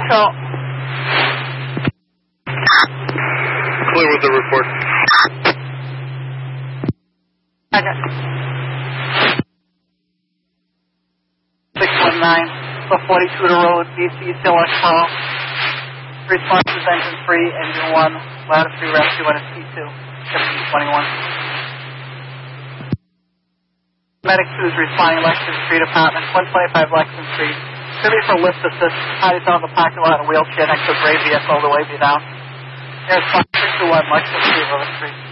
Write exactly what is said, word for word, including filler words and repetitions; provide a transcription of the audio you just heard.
call. Clear with the report. Okay. six one nine, so forty-two to road, D C, still on call. Response is engine three, engine one, ladder three, rescue one, and T two, seventeen twenty-one. Medic two is responding, Lexington Street Apartment, one twenty-five Lexington Street. Should be for lift assist. Party's on the parking lot in a wheelchair next to a gray vehicle, the way be down. Here's five six two one Lexington Street, River Street.